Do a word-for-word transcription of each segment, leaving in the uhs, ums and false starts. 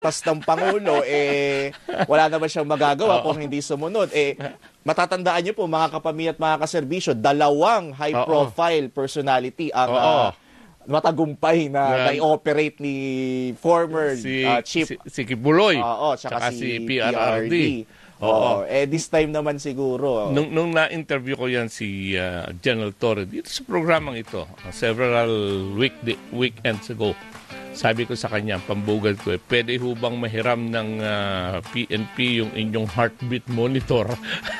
tas ng Pangulo, eh, wala naman siyang magagawa kung hindi sumunod. Eh, matatandaan niyo po, mga kapamilya at mga kaserbisyo, dalawang high-profile personality ang uh, matagumpay na na-operate ni former si, uh, chief. Si, si Kibuloy. Oo, tsaka, tsaka si, si P R R D. Oo. Eh, this time naman siguro. Nung, nung na-interview ko yan si uh, General Torre dito sa programang ito, uh, several week, weekends ago, sabi ko sa kanya, pambugad ko, eh, pwede hubang mahiram ng uh, P N P yung inyong heartbeat monitor?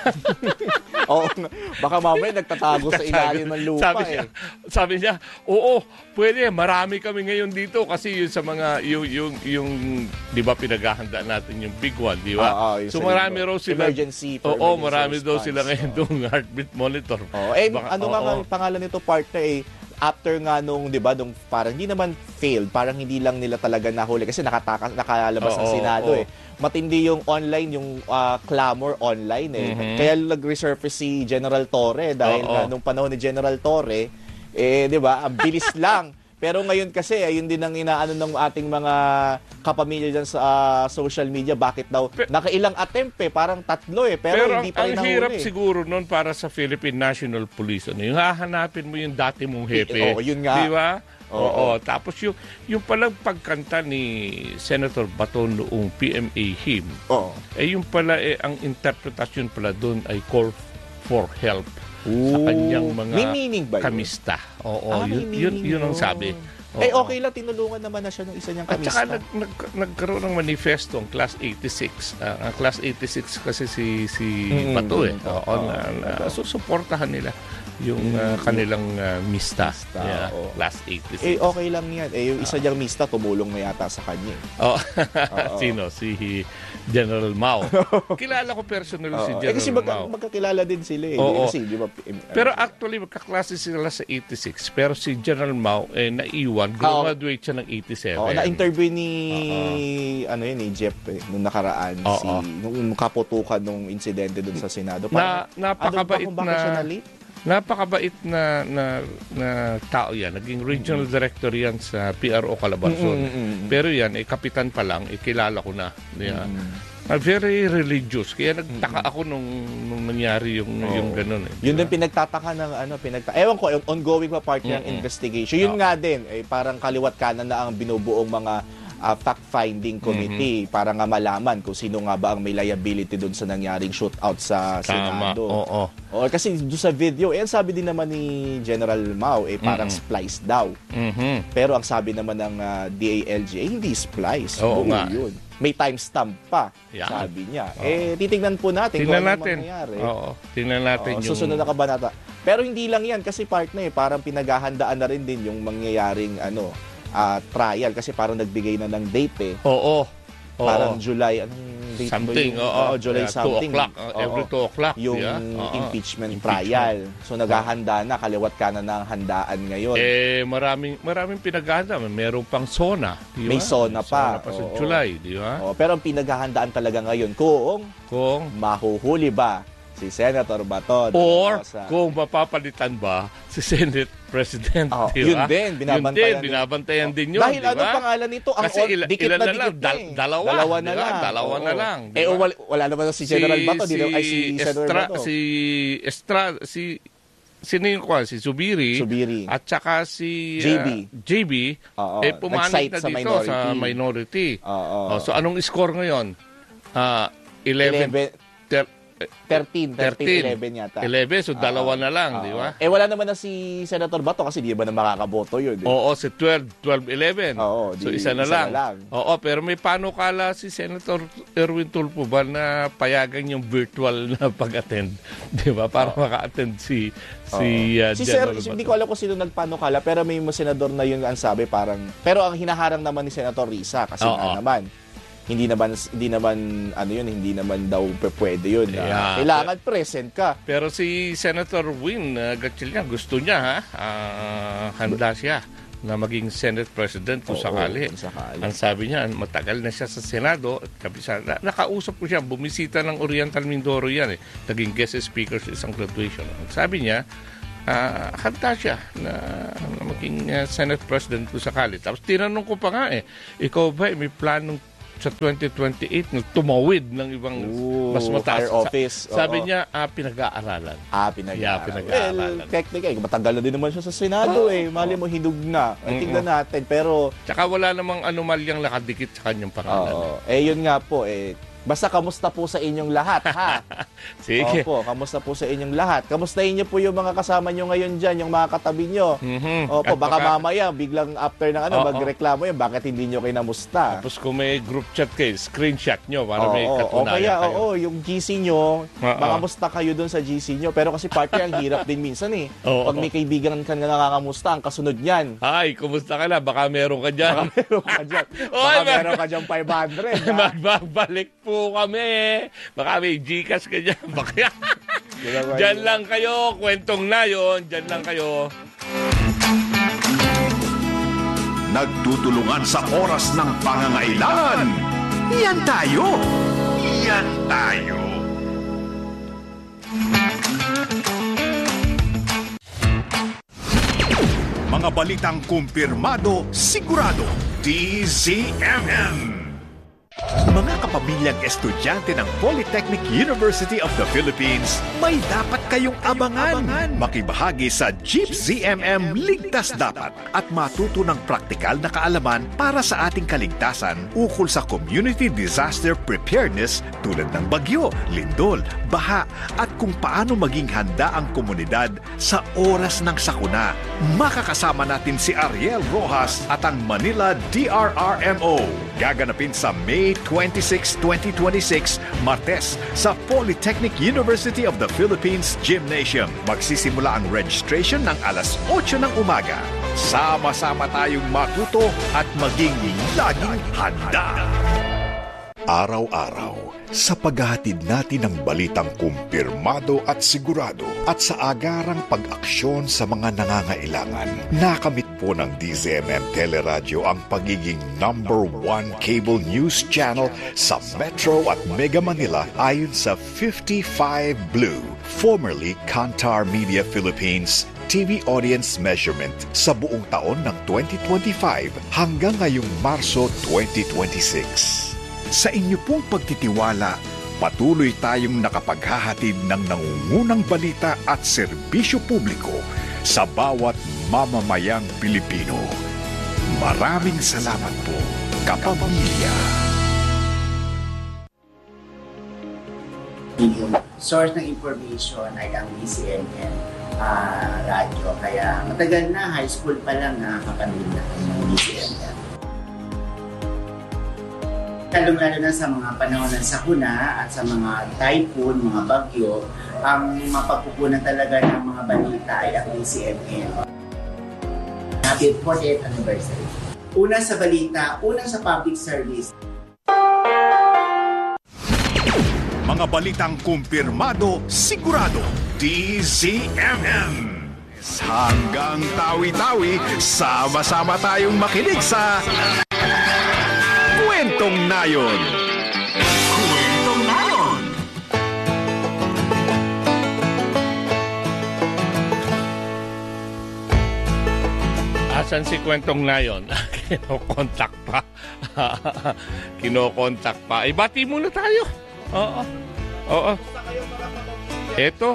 Oo, baka mamaya nagtatago sa ilalim ng lupa. Sabi niya, eh. sabi niya, oo, pwede, marami kami ngayon dito kasi yun sa mga, yung, yung, yung di ba pinaghahanda natin yung big one, di ba? Ah, ah, so marami raw sila. Emergency. Oo, emergency marami response. daw sila ngayon yung heartbeat monitor. Oo, eh, baka, ano oo, nga oo. ang pangalan nito, partner, eh, after nga nung, di ba, nung parang hindi naman failed, parang hindi lang nila talaga nahuli kasi nakatakas, nakalabas ng Senado oh, oh. eh. Matindi yung online, yung uh, clamor online eh. Mm-hmm. Kaya nag-resurface si General Torre dahil oh, oh. nga nung panahon ni General Torre, eh, di ba, ang bilis lang. Pero ngayon kasi, ayun din ang inaano ng ating mga kapamilya dyan sa uh, social media. Bakit daw? Pero, nakailang attempt eh, parang tatlo eh. Pero, pero hindi pa rin nahuli. Pero ang hirap siguro nun para sa Philippine National Police. Ano, yung hahanapin mo yung dati mong hepe. Oo, yun nga. Di ba? Oo. Oo. Oo. Tapos yung, yung palang pagkanta ni Senator Bato noong P M A hymn, Oo. eh yung pala, eh, ang interpretasyon pala doon ay call for help. Ooh. Sa kanyang mga may meaning ba yun? Kamista. Oo, ah, yun, yun, yun ang sabi. Oo. Eh, okay lang, tinulungan naman na siya ng isa niyang kamista. At saka nag, nag, nagkaroon ng manifesto ang Class eighty-six. Uh, ang Class eighty-six kasi si si mm-hmm. Bato eh. Oo, oh, na, na, susuportahan nila yung uh, kanilang uh, mista. mista yeah, oh. Class eighty-six. Eh, okay lang yan. Eh, yung isa niyang mista, tumulong na yata sa kanya. Oh. Sino? Si General Mao. Kilala ko personally oh. si General eh, kasi mag- Mao. magkakilala din sila eh. Oh, kasi, di ba, pero actually, magkaklase sila sa eighty-six. Pero si General Mao, eh, naiwan. Graduate siya ng eighty-seven. Oh, na-interview ni, uh-oh. ano yun, ni Jeff, eh, nung nakaraan. Si, nung kaputukan nung insidente dun sa Senado. Parang, na, napakabait ano, na... siya na-late? Napakabait na, na na tao yan. Naging regional mm-hmm. director yan sa P R O Calabarzon. Mm-hmm. Pero yan, eh, kapitan pa lang, eh, kilala ko na. Yeah. Mm-hmm. Uh, very religious. Kaya nagtaka mm-hmm. ako nung, nung nangyari yung, oh. yung ganun. Eh, yun din pinagtataka ng ano, pinagtaka. Ewan ko, ongoing pa part mm-hmm. ng investigation. Yun oh. nga din, eh, parang kaliwat kanan na ang binubuong mga Uh, fact-finding committee mm-hmm. para nga malaman kung sino nga ba ang may liability doon sa nangyaring shootout sa Tama. Senado. Oo. O, kasi doon sa video, eh, sabi din naman ni General Mao, eh, parang mm-hmm. splice daw. Mm-hmm. Pero ang sabi naman ng uh, D A L G, eh, hindi splice. Oo nga. Yun. May timestamp pa, yeah. sabi niya. Oo. Eh, titignan po natin tingnan kung ano natin. mangyayari. Oo. Tingnan natin Oo, yung... Susunod na kabanata. Pero hindi lang yan, kasi partner, eh, parang pinaghahandaan na rin din yung mangyayaring, ano, Uh, trial kasi parang nagbigay na ng date eh. Oo. Oo. Parang July, anong date something, ba yun? Oo, oh, July yeah, something. two o'clock. Uh, every two o'clock. Yung yeah. impeachment, impeachment trial. So naghahanda na, kaliwat ka na ng handaan ngayon. Eh, maraming maraming pinaghahanda. Meron pang SONA. May SONA pa. SONA pa sa July, di ba? Oo, pero ang pinaghahandaan talaga ngayon kung, kung mahuhuli ba si Senator Bato or sa... kung mapapalitan ba si Senate President, oh, di ba? Yun din, binabantayan, yun din, binabantayan din yun, dahil di ba? Ano pangalan nito? Ang kasi ila, dikit ilan na na dikit lang, na eh. dalawa, dalawa na diba? lang. Dalawa Oo. na lang. Diba? Eh, wala, wala naman si General si, Bato, si, di, ay si Senator Estra, Bato. Si Estra, si, sino yung kwan? Si Zubiri, Zubiri. At saka si J B. Uh, J B, Oo, eh, pumanit na sa dito minority. sa minority. Oo. Oh, so, anong score ngayon? Uh, eleven. thirteen, thirteen, eleven yata. eleven, so dalawa uh, na lang, uh, di ba? Eh, wala naman na si Senator Bato kasi di ba na makakaboto yun? Eh? Oo, si twelve, twelve, eleven. Oo, so, isa na, isa lang. na lang. Oo, pero may panukala si Senator Erwin Tulfo ba na payagan yung virtual na pag-attend, di ba? Para oh. maka-attend si si, uh, si General Bato. Hindi ko alam kung sino nagpanukala, pero may mga senador na yun ang sabi parang, pero ang hinaharang naman ni Senator Risa kasi oh, nga oh. naman, hindi naman hindi naman ano yun, hindi naman daw pwede yun. Yeah. Uh, kailangan pero, present ka. Pero si Senator Win uh, Gatchalian gusto niya ha, uh, handa siya na maging Senate President kung sakali. Oh, sakali. Ang sabi niya, matagal na siya sa Senado at kabisa, na, nakausap ko siya, bumisita ng Oriental Mindoro yan eh. Naging guest speaker sa isang graduation. Ang sabi niya, Uh, handa siya na, na maging uh, Senate President kung sakali. Tapos tinanong ko pa nga eh, ikaw ba eh, may planong sa twenty twenty-eight, tumawid ng ibang Ooh, mas mataas. higher office. Sa, sabi Oo. niya, ah, pinag-aaralan. Ah, pinag-aaralan. Yeah, pinag-aaralan. Well, technically, matagal na din naman siya sa Senado Oh, eh. Mali mo, hinug na. Mm-mm. Tingnan natin. Pero, Tsaka wala namang anomalyang nakadikit sa kanyang pangalan. oo. Eh, yun nga po eh. Basta kamusta po sa inyong lahat, ha? Sige. Opo, kamusta po sa inyong lahat. Kamustahin niyo po yung mga kasama niyo ngayon dyan, yung mga katabi niyo. Mhm. Opo, At baka baka- mamaya, biglang after ng ano, Oo. magreklamo yan, bakit hindi niyo kinamusta? Tapos kung may group chat kayo, screenshot nyo para may Oo, o katunayan kaya, kayo. oo, yung G C nyo, Oo. makamusta kayo dun sa G C nyo. Pero kasi partner, ang hirap din minsan eh. Oo. Pag may kaibigan ka na nakakamusta, ang kasunod niyan. Ay, kumusta ka na? Baka meron ka Baka dyan. meron ka dyan. Oy, Baka ma- meron ka dyan five hundred. ha? Magbabalik po kami. Baka may Gcash ka dyan. Baka... Diba ba Dyan yun? lang kayo. Kwentong na yun. Dyan lang kayo. Nagtutulungan sa oras ng pangangailangan. Yan tayo. Yan tayo. Mga balitang kumpirmado, sigurado. D Z M M. Mga kapamilyang estudyante ng Polytechnic University of the Philippines, may dapat kayong abangan. Makibahagi sa Jeep Z M M Ligtas Dapat at matuto ng praktikal na kaalaman para sa ating kaligtasan ukol sa community disaster preparedness tulad ng bagyo, lindol, baha at kung paano maging handa ang komunidad sa oras ng sakuna. Makakasama natin si Ariel Rojas at ang Manila D R R M O. Gaganapin sa May twenty-sixth, twenty twenty-six, Martes sa Polytechnic University of the Philippines Gymnasium. Magsisimula ang registration ng alas otso ng umaga. Sama-sama tayong matuto at maging laging handa. Araw-araw, sa paghahatid natin ng balitang kumpirmado at sigurado at sa agarang pag-aksyon sa mga nangangailangan, nakamit po ng D Z M M Teleradyo ang pagiging number one cable news channel sa Metro at Mega Manila ayon sa fifty-five Blue, formerly Kantar Media Philippines T V audience measurement sa buong taon ng twenty twenty-five hanggang ngayong Marso twenty twenty-six. Sa inyo pong pagtitiwala, patuloy tayong nakapaghahatid ng nangungunang balita at serbisyo publiko sa bawat mamamayang Pilipino. Maraming salamat po, kapamilya. Yung source ng information ay ang D Z M M uh, radyo. Kaya matagal na, high school pa lang nakakapanood na ng D Z M M. Lalong-lalo na sa mga panahon ng sakuna at sa mga typhoon, mga bagyo, ang mapagpupunan talaga ng mga balita ay ang D Z M M. Happy fortieth anniversary. Una sa balita, una sa public service. Mga balitang kumpirmado, sigurado. D Z M M. Hanggang tawi-tawi, sama-sama tayong makinig sa Kwentong Nayon. Kwentong Nayon. Asan si Kwentong Nayon? Kinokontak pa. Kinokontak pa. Eh, bati muna tayo. Oo. Oo. Eto.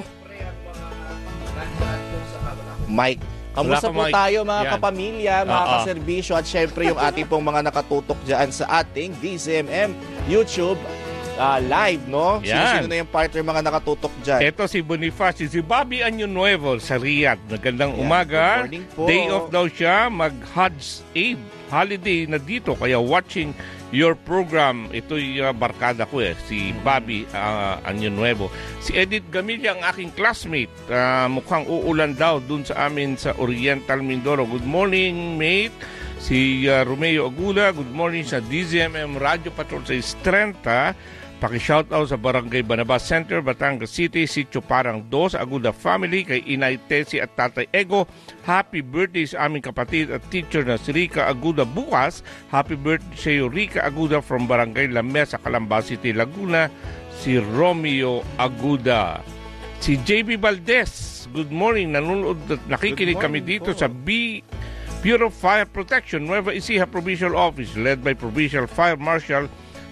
Mike, kamusta Wala ka, po Mike. tayo mga Yan. kapamilya, mga Oo. kaserbisyo at syempre yung ating pong mga nakatutok dyan sa ating D Z M M YouTube ah, live, no? Yan. Sino-sino na yung partner mga nakatutok dyan? Eto si Bonifacio, si Bobby Año Nuevo sa Riyadh. Magandang Yan. umaga. Good morning po. Day off daw siya, mag-Hajj Eid holiday na dito. Kaya watching your program, ito'y uh, barkada ko eh, si Bobby uh, Año Nuevo. Si Edith Gamilla, ang aking classmate, uh, mukhang uulan daw dun sa amin sa Oriental Mindoro. Good morning, mate. Si uh, Romeo Aguda, good morning sa D Z M M Radio Patrol sa Estrenta. Paki-shoutout sa Barangay Banabas Center, Batangas City, Sitio Parang dos, Aguda Family, kay Inay Tessie at Tatay Ego. Happy birthday sa aming kapatid at teacher na si Rica Aguda bukas. Happy birthday sa iyo, Rica Aguda from Barangay Lamesa, Calamba City, Laguna. Si Romeo Aguda. Si J B Valdez, good morning. Nanonood at nakikinig Good kami morning dito po. sa B Bureau of Fire Protection, Nueva Ecija Provincial Office, led by Provincial Fire Marshal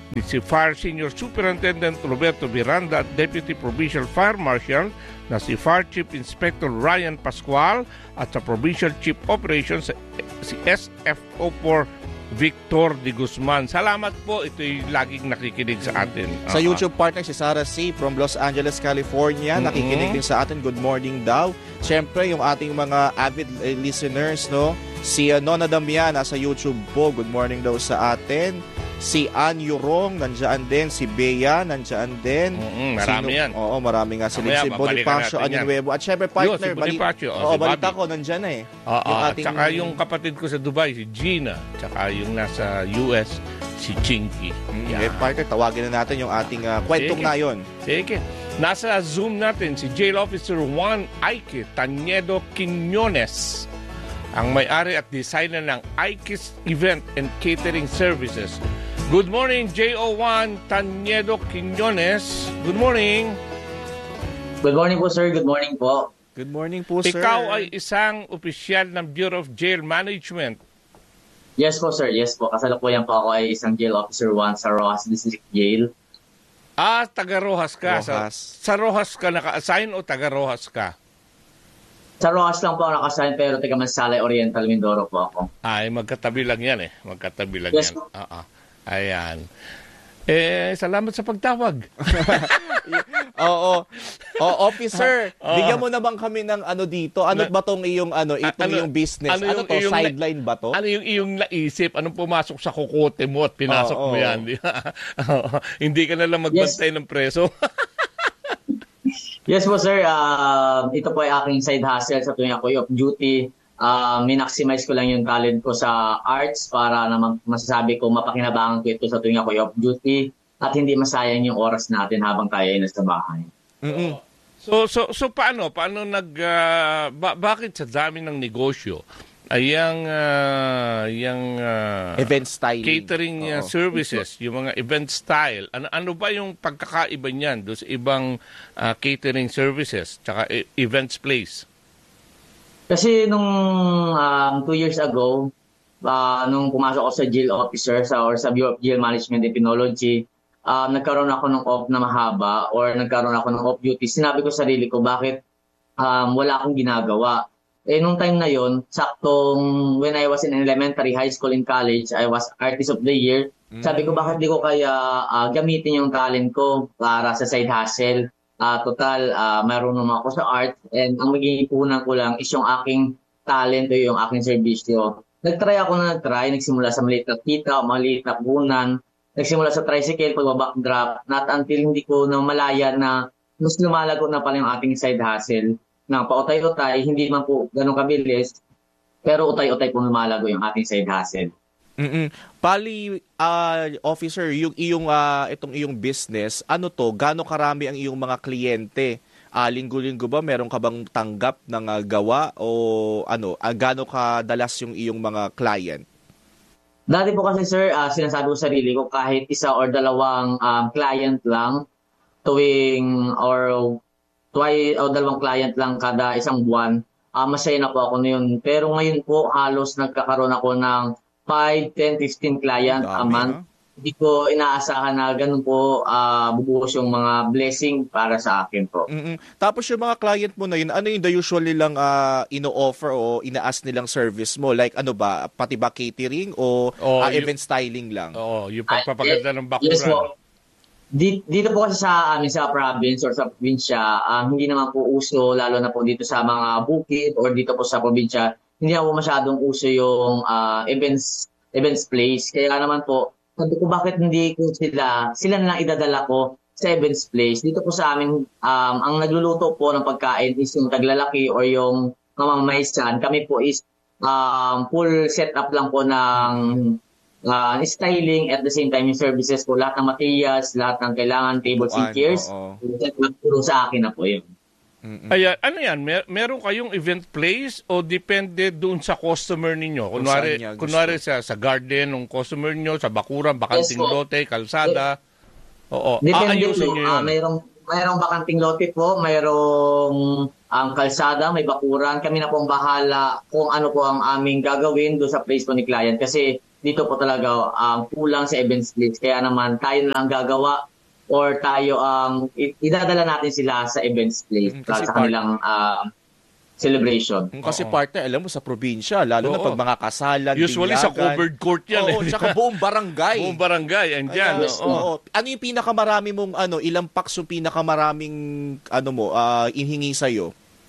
ni si Fire Senior Superintendent Roberto Miranda at Deputy Provincial Fire Marshal na si Fire Chief Inspector Ryan Pascual at sa Provincial Chief Operations si S F O four Victor de Guzman. Salamat po. Ito'y laging nakikinig sa atin. Sa Uh-huh. YouTube partner si Sarah C. from Los Angeles, California. Mm-hmm. Nakikinig din sa atin. Good morning daw. Siyempre, yung ating mga avid eh, listeners, no? Si uh, Nona Damian nasa YouTube po. Good morning daw sa atin. Si Ann Yurong, nandiyan din. Si Bea, nandiyan din. Mm-hmm. Marami Sino, yan. Oo, marami nga sila. Mamaya, Si Bonifacio babalikan natin Añonuevo. At syempre, partner. Yo, si Bonifacio. Bali- Oh, Oo, si balita Bobby. ko, nandiyan na eh. Oo, Yung at ating- saka yung kapatid ko sa Dubai, si Gina. Tsaka yung nasa U S, si Chinky. Mm, Yan. eh, partner, tawagin na natin yung ating uh, kwentong Sige. na yun. Sige. Nasa Zoom natin si Jail Officer Juan Aike Taniedo Quiñones, ang may-ari at designer ng Aike's Event and Catering Services. Good morning, J O one Taniedo Quiñones. Good morning. Good morning po, sir. Good morning po. Good morning po, sir. Ikaw ay isang opisyal ng Bureau of Jail Management. Yes po, sir. Yes po. Kasalukuyan po ako ay isang jail officer one sa Rojas District Jail. Ah, taga Rojas ka. Rojas. Sa, sa Rojas ka naka-assign o taga Rojas ka? Sa Rojas lang po ako nakasign pero taga Mansalay Oriental, Mindoro po ako. Ay, magkatabi lang yan eh. Magkatabi lang Yes, yan. Oo. Ayan. Eh, salamat sa pagtawag. Oo. O, officer, Oo. bigyan mo naman kami ng ano dito. Ano Na- ba tong iyong ano, itong ano- iyong business? ano Ano, yung to? iyong na- Sideline ba to? Ano yung iyong naisip? Anong pumasok sa kukote mo at pinasok Oo. mo yan? Di ba? Oo. Hindi ka na lang magbantay ng preso. Yes po, sir. Uh, ito po ay aking side hustle sa tuwing ako'y off duty. Uh, minaximize ko lang yung talent ko sa arts para naman masasabi ko mapakinabangan ko ito sa tuwing ako'y off duty at hindi masayang yung oras natin habang tayo ay nasa bahay. Mm-mm. So so so paano paano nag ah, ba- bakit sa dami ng negosyo ay yung ah, yung ah, Event styling. catering ah, Oo. services, yung mga event style. Ano ano ba yung pagkakaiba niyan do sa ibang ah, catering services tsaka e- events place? Kasi nung um, two years ago, uh, nung pumasok ako sa jail officer sa, or sa Bureau of Jail Management and Penology, um, nagkaroon ako ng off na mahaba or nagkaroon ako ng off duty. Sinabi ko sa sarili ko, bakit um, wala akong ginagawa? Eh, nung time na yon, saktong when I was in elementary, high school, and college, I was Artist of the Year. Sabi ko, bakit di ko kaya uh, gamitin yung talent ko para sa side hustle? Uh, total, uh, mayroon naman ako sa art and ang magiging puhunan ko lang is yung aking talent o yung aking serbisyo. Nag-try ako na nag-try, nagsimula sa maliit na kita, maliit na puhunan, nagsimula sa tricycle, pagbabackdrop, not until hindi ko na malaya na mas lumalago na pala yung ating side hustle. Na pautay-utay, hindi man po ganun kabilis, pero utay-utay po lumalago yung ating side hustle. Mm-mm. Pali, ah, officer, yung iyong ah, itong iyong business, ano to? Gaano karami ang iyong mga kliyente? Ah, linggo-linggo ba meron ka bang tanggap ng ah, gawa o ano? Ah, gaano kadalas yung iyong mga client? Dati po kasi, sir, uh, sinasabi ko sa sarili ko kahit isa or dalawang um, client lang tuwing or twice o dalawang client lang kada isang buwan, uh, masaya na po ako na yun. Pero ngayon po halos nagkakaroon ako ng five, ten, fifteen client a Dami, month. ha? Hindi ko inaasahan na ganun po uh, bubuhos yung mga blessing para sa akin po. Mm-mm. Tapos yung mga client mo na yun, ano yung the usual nilang ah, ino-offer o ina-ask nilang service mo? Like ano ba? Pati ba catering o Oh, ah, you- event styling lang? Oo, yung pagpapaganda ng Yes bakuran. po. Di- Dito po kasi sa amin sa province or sa probinsya, um, hindi naman po uso, lalo na po dito sa mga bukid or dito po sa probinsya, hindi na po masyadong uso yung ah, events events place. Kaya naman po, sabi ko bakit hindi ko sila, sila na lang idadala ko sa events place. Dito po sa amin, um, ang nagluluto po ng pagkain is yung taglalaki or yung mamamayisan. Kami po is um, full setup lang po ng uh, styling at the same time yung services po. Lahat ng materials, lahat ng kailangan, tables and Buwan, chairs. oo. Set up puro sa akin na po yun. Ayan, ano yan? Mer- meron kayong event place o depende doon sa customer ninyo? Kung Kunwari, saan niya gusto. kunwari sa, sa garden ng customer nyo, sa bakuran, bakanting Yes po. lote, kalsada. Oo. Depende Aayusin po. nyo Ah, yun. mayroong, mayroong bakanting lote po, mayroong ang kalsada, may bakuran. Kami na pong bahala kung ano po ang aming gagawin doon sa place po ni client. Kasi dito po talaga ang kulang sa events list. Kaya naman tayo na lang gagawa or tayo ang um, idadala natin sila sa events place Mm, para kasi sa part- kanilang uh, celebration. Kasi Oo. partner, alam mo, sa probinsya, lalo na Oo. pag mga kasalan, Usually sa binyagan. covered court yan. Oo, eh. tsaka buong barangay. Buong barangay, andyan. Kaya, oo. oo. Ano yung pinakamarami mong, ano, ilang packs yung pinakamaraming, ano mo, ah, inhingi sa'yo?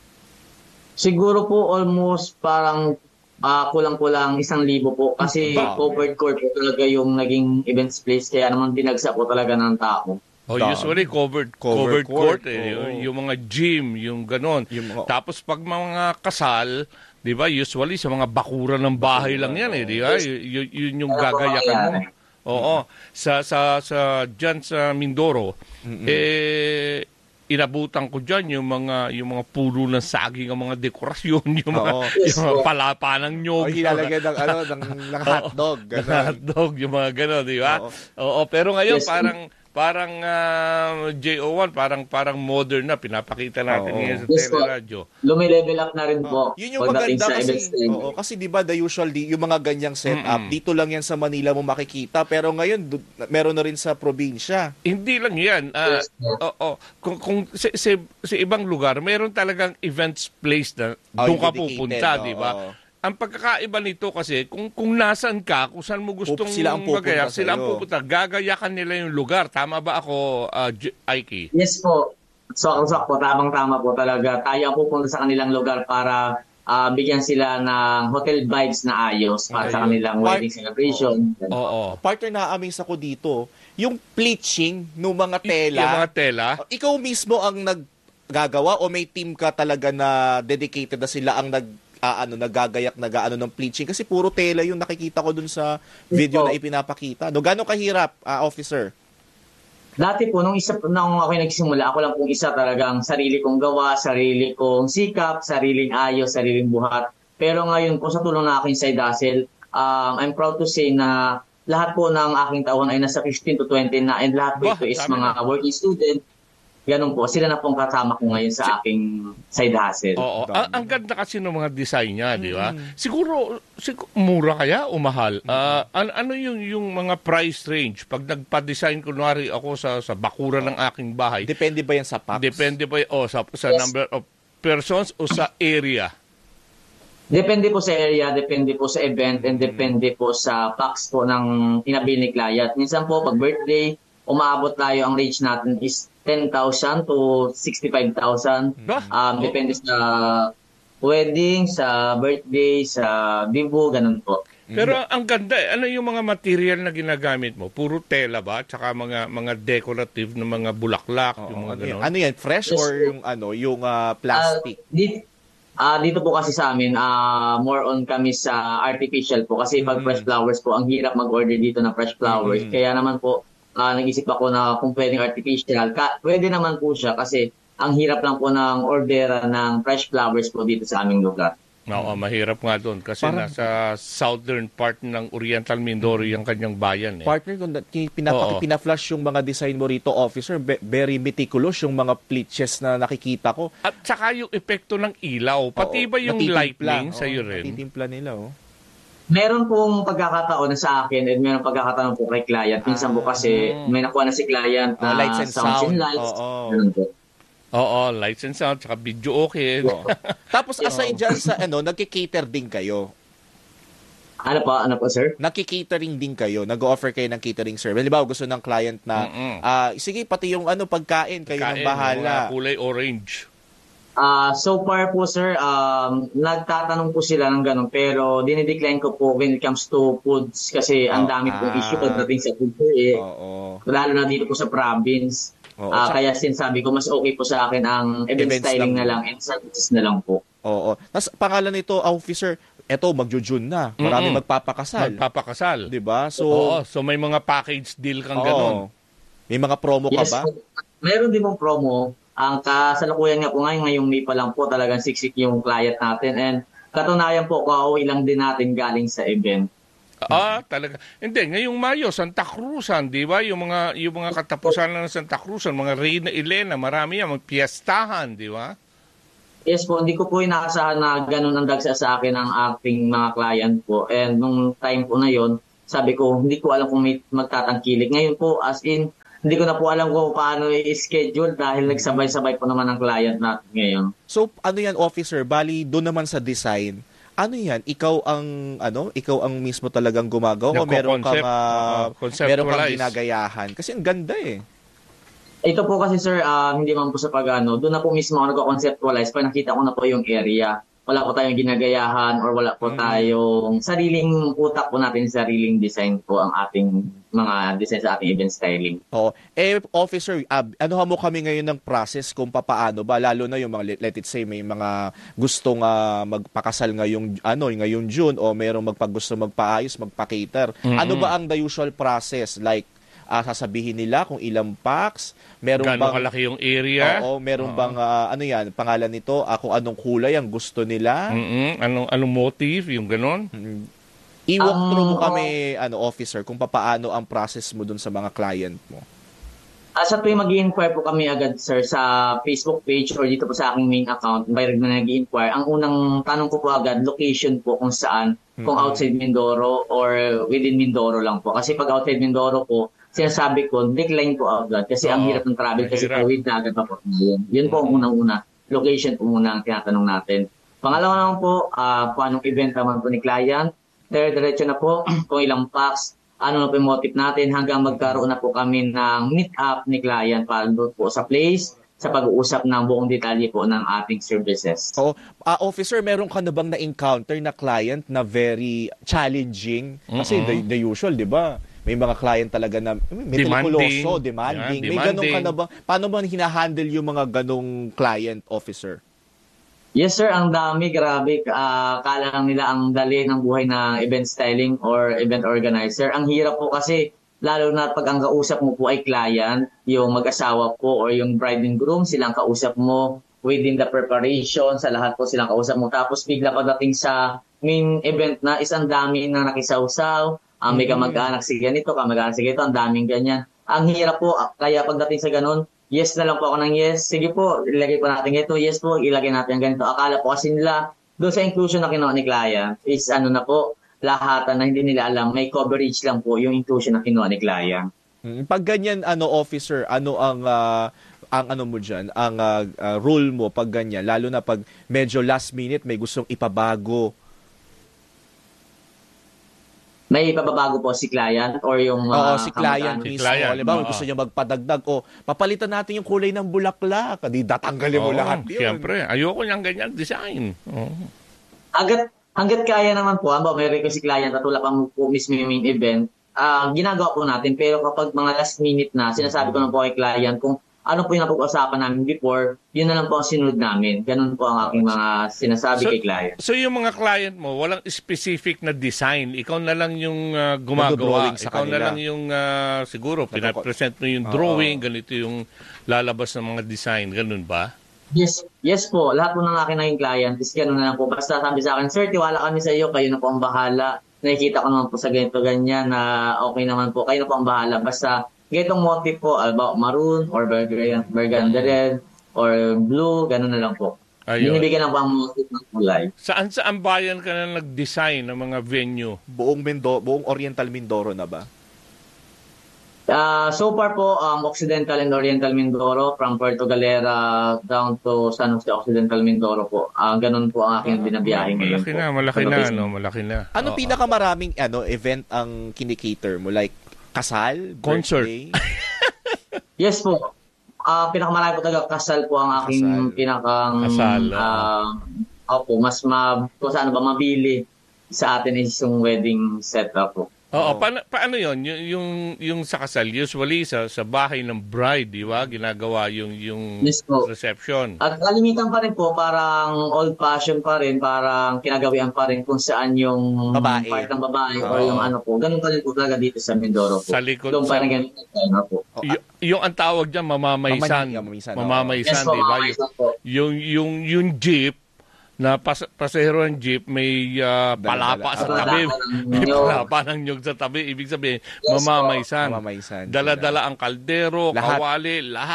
Siguro po almost parang ah, kulang-kulang isang libo po kasi Ba? covered court po talaga yung naging events place kaya naman dinagsa po talaga ng tao. Oh, Dami. usually covered Covered covered court, court, eh. oo. Yung, yung mga gym, yung ganon. Yung mga- Tapos pag mga kasal, 'di ba? Usually sa mga bakuran ng bahay lang 'yan eh, 'di ba? Y- y- yun yung Ano po gagayakan mo. mangyayari? Oo. Sa sa sa diyan sa Mindoro, eh inabutan ko diyan yung mga yung mga puno ng saging, ang mga dekorasyon, yung mga, Oo. yung mga palapa ng O nyog. hilalagay ng, ano, ng, ng hotdog. Ng Ganun. hotdog, yung mga gano'n, di ba? Oo. Oo, pero ngayon Yes. parang parang ah, J O one, parang parang modern na pinapakita natin Oo. ngayon sa Yes, po. teleradyo. Lumi-level up na rin po Yun yung pagdating maganda sa kasi, events place. oo, kasi di ba the usual, di, yung mga ganyang setup, Mm-mm. dito lang yan sa Manila mo makikita, pero ngayon, du- meron na rin sa probinsya. Hindi lang 'yan. ah, Yes. Oo. Kung kung sa, sa, sa ibang lugar, meron talagang events place na Oh, doon ka dedicated, pupunta, oo. di ba? Ang pagkakaiba nito kasi, kung kung nasan ka, kung saan mo gustong Sila ang pupunta magayak, sila ang sa'yo. pupunta. Gagayakan nila yung lugar. Tama ba ako, uh, Aiki? Yes po. So, so po, tamang-tama po talaga. Tayo ang pupunta sa kanilang lugar para ah, bigyan sila ng hotel vibes na ayos para sa Ayun. kanilang Part- wedding celebration. Oo. Partner, na-amaze ako dito, yung pleaching ng mga tela, Yung mga tela, ikaw mismo ang naggagawa o may team ka talaga na dedicated na sila ang nag ah, ano nagagayak na gaano ng pleaching kasi puro tela yung nakikita ko dun sa video Ito. na ipinapakita. No, gaano kahirap, ah, officer? Dati po, nung isa nung ako nagsimula, ako lang pong isa talagang sarili kong gawa, sarili kong sikap, sariling ayos, sariling buhat. Pero ngayon po sa tulong ng aking side hustle, um, I'm proud to say na lahat po ng aking taon ay nasa fifteen to twenty na and lahat po Bah, ito is dami mga working student. Ganun po, sila na pong kasama ko ngayon sa aking side hustle. oo. Dami. Ang, ang ganda kasi ng mga design niya, di ba? Siguro, siguro, mura kaya o mahal? Ah, an- ano yung, yung mga price range? Pag nagpa-design, kunwari ako sa, sa bakura ng aking bahay, Depende ba yan sa packs? depende ba y- oh, sa, sa Yes. number of persons o sa area? Depende po sa area, depende po sa event, and depende po sa packs po ng inabil ni client. Minsan po, pag birthday, umaabot tayo, ang range natin is ten thousand to sixty-five thousand. Bah? Um, depende sa wedding, sa birthday, sa bibo, ganun po. Pero ang ganda, eh. Ano yung mga material na ginagamit mo? Puro tela ba? Tsaka mga mga decorative na mga bulaklak, Oo, yung mga ano, yan? ganon? ano yan? Fresh Yes, or po. yung ano, yung ah, plastic? Ah, dito, ah, dito po kasi sa amin, ah, more on kami sa artificial po. Kasi pag Mm. fresh flowers po, ang hirap mag-order dito ng fresh flowers. Mm. Kaya naman po, ah, nag-isip ako na kung pwedeng artificial. Ka- pwede naman po siya kasi ang hirap lang po ng ordera ng fresh flowers po dito sa aming lugar. Oo, mahirap nga doon kasi Parang- nasa southern part ng Oriental Mindoro yung kanyang bayan eh. Partner, kung na- ki- pinapa- Oo. pinaflash yung mga design mo rito, officer, be- very meticulous yung mga pleaches na nakikita ko. At saka yung epekto ng ilaw, pati Oo, ba yung natitimpla. lightning Oo, sa iyo rin? Natitimpla nila, oh. Meron pong pagkakataon na sa akin and meron pagkakataon po kay client. Minsan po kasi may nakuha na si client Ah, na lights and sounds sound. and lights. Oo. Ganun po. Oo, lights and sound, saka video okay. Oo. Tapos aside dyan sa ano, nagki-cater din kayo. Ano po, ano po sir? Nagki-catering din kayo. Nag-offer kayo ng catering service. Halimbawa, gusto ng client na, Mm-mm. ah, sige, pati yung ano, pagkain, kayo Kain, ng bahala. mga kulay orange. Ah, so far po sir, um, nagtatanong po sila ng ganun pero dinidecline ko po when it comes to foods kasi ang Oh, dami pong ah. issue pagdating sa food sir eh. Oo. Lalo na dito po sa province. Oo, Ah, tsaka- kaya sinasabi ko mas okay po sa akin ang event Events styling lang. na lang and services na lang po. Oo. Tapos pangalan nito, officer, eto, magjo-June na. Marami Mm-mm. magpapakasal. Magpapakasal. Di ba? So, Oo, so may mga package deal kang oo. ganon. May mga promo ka Yes ba? po. Meron din pong promo. Ang kasalukuyan nga po ngayon, ngayong May pa lang po talagang siksik yung client natin and katunayan po, kauwi lang din natin galing sa event. Ah, talaga. Hindi, ngayong Mayo, Santa Cruzan, di ba? Yung mga, yung mga katapusan ng Santa Cruzan, mga Reina Elena, marami yan, magpiestahan, di ba? Yes po, hindi ko po inaasahan na ganun ang dagsa sa akin ang aking mga client po. And nung time po na yon, sabi ko, hindi ko alam kung may magtatangkilik. Ngayon po, as in, hindi ko na po alam kung paano i-schedule dahil nagsabay-sabay po naman ang client natin ngayon. So, ano yan, officer? Bali, doon naman sa design, ano yan? Ikaw ang, ano, ikaw ang mismo talagang gumagawa o meron kang, uh, meron kang ginagayahan? Kasi ang ganda eh. Ito po kasi sir, uh, hindi man po sa pag-ano, doon na po mismo ako nag-conceptualize pag nakita ko na po yung area. Wala po tayong ginagayahan or wala po tayong sariling utak po natin, sariling design po ang ating mga design sa ating event styling. Oo. Eh, officer, uh, ano mo kami ngayon ng process kung papaano ba, lalo na yung mga, let it say, may mga gustong uh, magpakasal ngayong, ano, ngayong June o mayroong magpagusto magpaayos, magpa-cater. Mm-hmm. Ano ba ang the usual process? Like, Uh, sasabihin nila kung ilang packs, meron gano'ng bang kalaki yung area? Oo, meron uh-huh. bang uh, ano yan, pangalan nito, uh, kung anong kulay ang gusto nila? Mm-hmm. Anong anong motive, yung gano'n? Mm-hmm. I-walk through mo kami, ano, officer, kung paano ang process mo dun sa mga client mo. As at tuwing mag-i-inquire po kami agad, sir, sa Facebook page or dito po sa aking main account, by na nag-i-inquire, ang unang tanong ko po agad, location po kung saan, mm-hmm. kung outside Mindoro or within Mindoro lang po. Kasi pag outside Mindoro po, sinasabi ko, decline po agad kasi oh, ang hirap ng travel kasi kawid na agad pa po. Yun, yun po ang unang-una. Location po muna ang tinatanong natin. Pangalawa naman po, uh, kung anong event naman po ni client. Third, diretso na po kung ilang packs, ano na po yung motive natin hanggang magkaroon na po kami ng meet-up ni client para doon po sa place, sa pag-uusap ng buong detalye po ng ating services. So, uh, officer, meron ka na bang na-encounter na client na very challenging? Kasi mm-hmm. the, the usual, di ba? May mga client talaga na meticuloso, demanding. demanding. Yeah, may ganun ka na ba? Paano ba hinahandle yung mga ganung client, officer? Yes sir, ang dami, grabe. Uh, kala lang nila ang dali ng buhay na event styling or event organizer. Ang hirap po kasi, lalo na pag ang kausap mo po ay client, yung mag-asawa po or yung bride and groom, silang kausap mo within the preparation, sa lahat po silang kausap mo. Tapos bigla pagdating sa main event na isang dami na nakisawsaw, ang um, may kamag-anak si ganito, kamag-anak si ganito, ang daming ganyan. Ang hirap po, kaya pagdating sa ganun, yes na lang po ako ng yes. Sige po, ilagay po natin ganito. Yes po, ilagay natin ganito. Akala po kasi nila, doon sa inclusion na kinuha ni client, is ano na po, lahatan na hindi nila alam, may coverage lang po yung inclusion na kinuha ni client. Pag ganyan, ano, officer, ano ang... Uh... ang ano mo dyan, ang uh, uh, rule mo pag ganyan, lalo na pag medyo last minute may gustong ipabago. May ipababago po si client or yung... Uh, Oo, si client mismo. Alam mo, gusto niya magpadagdag o papalitan natin yung kulay ng bulaklak. Di datanggalin mo Oo, lahat yun. Siyempre, ayoko niyang ganyan design. Oo. Hanggat, hanggat kaya naman po, amba, may request si client at wala pang po mismo yung main event, uh, ginagawa po natin. Pero kapag mga last minute na, sinasabi ko na po kay client kung ano po yung napag-usapan namin before, yun na lang po ang sinunod namin. Ganun po ang aking mga sinasabi so, kay client. So yung mga client mo, walang specific na design. Ikaw na lang yung uh, gumagawa. Ikaw kanila. na lang yung uh, siguro, pinapresent mo yung drawing, uh-oh. ganito yung lalabas ng mga design. Ganun ba? Yes, yes po. Lahat po ng aking naging client is ganun na lang po. Basta sabi sa akin, sir, tiwala kami sa iyo. Kayo na po ang bahala. Nakikita ko naman po sa ganito, ganyan na okay naman po. Kayo na po ang bahala. Basta ganitong motif po, about maroon or burgundy red or blue, gano'n na lang po. Ayun. Binibigyan lang po ang motif ng kulay. Saan saan bayan ka na nag-design ng mga venue? Buong Mindoro, buong Oriental Mindoro na ba? Uh, so far po, um, Occidental and Oriental Mindoro, from Puerto Galera down to San Jose Occidental Mindoro po. Uh, ganun po ang aking binabiyahe ngayon malaki po. Na, malaki na, no? Malaki na. Ano Oo. pinakamaraming ano, event ang kinikater mo? Like, kasal? Concert? Yes po. Uh, pinakamarami po talaga kasal po ang aking kasal. pinakang... Kasal. Uh, opo, mas ma, kung saan ba mabili sa atin is yung wedding setup po. Oo, paano, paano yun? Yung, yung, yung sa kasal, usually sa, sa bahay ng bride, di ba? Ginagawa yung, yung yes, reception. At kalimitan pa rin po, parang old-fashioned pa rin, parang kinagawian pa rin kung saan yung babae. part ng babae oh. or yung ano po. Ganun pa rin po talaga dito sa Mindoro po. Sa likod. Doon pa rin ganun ano po. Y- yung ang tawag dyan, mamamaysan. Mamamaysan, mamamaysan yes, di ba? Yung, yung, yung jeep, na pas pasahero ng jeep may uh, palapa sa tabi. May palapa ng nyug sa tabi. Ibig sabihin, yes, mamamaysan. mamamaysan. Dala-dala ang kaldero, lahat. Kawali, lahat.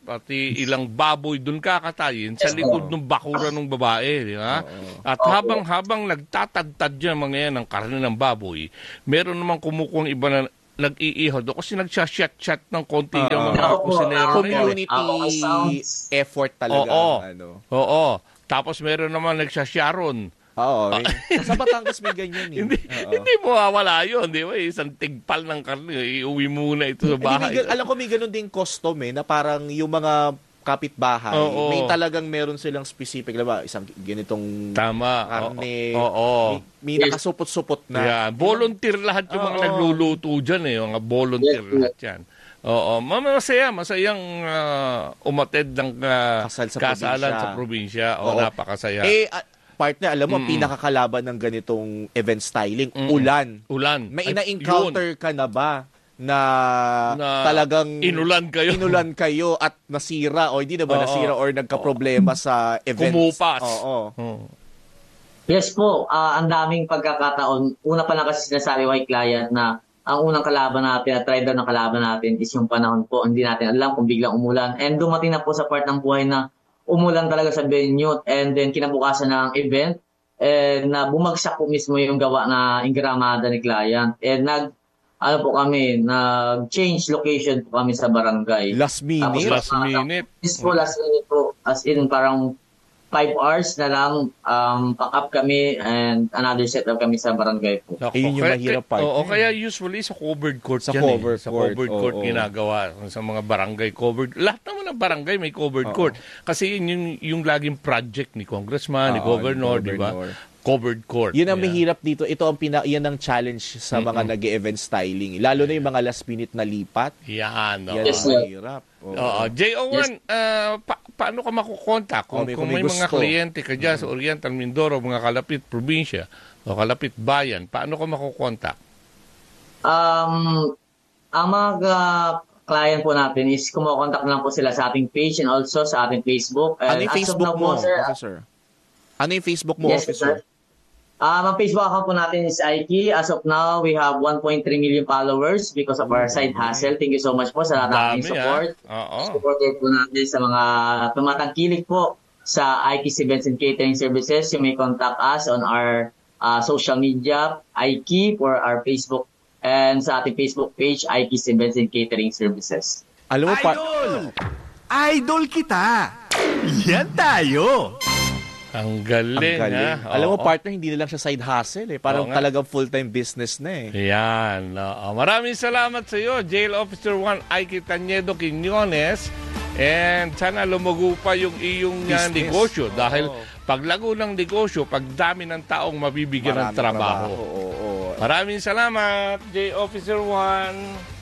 pati ilang baboy doon kakatayin sa likod ng bakura ng babae, di ba? At habang habang nagtatadtad yan mga yan ng karne ng baboy, meron namang kumukuha iba na nag-iihaw doon kasi nagsha-shot-shot ng konti uh, yung mga uh, kusinero. Community uh, effort talaga. Oo. Ano. Oo. Tapos meron naman nagsha-sharon. Oo. Eh. Sa Batangas may ganyan eh. hindi, hindi mo mawala yun. Di ba? Isang tigpal ng karne. Iuwi muna ito sa bahay. Hindi, may, alam ko may ganun din custom eh, na parang yung mga kapitbahay, Oo. may talagang meron silang specific, diba? Isang ganitong Tama. karne. Oo. Oo. May, may nakasupot-supot na. Yeah. Volunteer lahat yung mga Oo. nagluluto dyan eh. Yung mga volunteer Yes, lahat yan. Oo. Masaya. Masayang uh, umatid ng uh, Kasal sa kasalan probinsya. sa probinsya. O, Oo. napakasaya. Eh, uh, partner, alam mo, Mm-mm. pinakakalaban ng ganitong event styling, Mm-mm. ulan. Ulan. May Ay, ina-encounter ka na ba na, Na talagang inulan kayo? inulan kayo at nasira o hindi na ba Oo. nasira or nagka-problema sa event? Kumupas. Oo. Oo. Yes po, ah, ang daming pagkakataon. Una pa lang kasi sinasabi ko kay client na ang unang kalaban natin at try daw ng kalaban natin is yung panahon po. Hindi natin alam kung biglang umulan. And dumating na po sa part ng buhay na umulan talaga sa venue and then kinabukasan ng event and na bumagsak po mismo yung gawa na ingramada ni client. And nag, ano po kami, nag-change location po kami sa barangay. Last minute. Tapos, Last minute. Yes po, last minute po. As in, parang five hours na lang, um, pack up kami and another setup kami sa barangay po. Nako, Ayun yung kaya- mahirap part. Oo, kaya usually sa covered court Sa yan covered eh. Sa court, covered court oo. ginagawa. Sa mga barangay covered. Lahat naman ng barangay may covered Oo. court. Kasi yun yung, yung laging project ni congressman, ni Oo, governor, ni di ba? governor. Covered court. Yun ang Yeah. mahirap dito. Ito ang pina, yan ang challenge sa mga nag-event styling. Lalo na yung mga last minute na lipat. Yan. oo. Yan Yes, ang sir. mahirap. Oo. Oo. J O one, ah, pa- paano ka makukontak? Kung, Oh, may- kung kung may, may mga gusto. kliyente ka dyan sa Oriental Mindoro, mga kalapit probinsya, o kalapit bayan, paano ka makukontak? Um, ang mga client po natin is kumukontak lang po sila sa ating page and also sa ating Facebook. Ano And yung as of Facebook now mo, po, sir, officer? Ano yung Facebook mo, Yes, officer? sir. Um, ang Facebook account po natin is Aiki. As of now, we have one point three million followers because of our side hustle. Thank you so much po sa lahat ng Dami, ating support. ah. Oo. Supporter po natin sa mga tumatangkilik po sa Aiki's Events and Catering Services. You may contact us on our uh, social media, Aiki, for our Facebook, and sa ating Facebook page, Aiki's Events and Catering Services. Alam mo, pa- Idol! Idol kita! Yan tayo! Ang ang galing, galing. ha? Alam mo, Oo. partner, hindi na lang siya side hustle eh. Parang Oo nga. talagang full-time business na eh. Yan. oo. Maraming salamat sa iyo, Jail Officer one Aiki Tañedo Quiñones. And sana lumago pa yung iyong uh, Business. negosyo. Dahil Oo. paglago ng negosyo, pagdami ng taong mabibigyan ng Maraming trabaho. Oo, oo. Maraming salamat, J Officer one.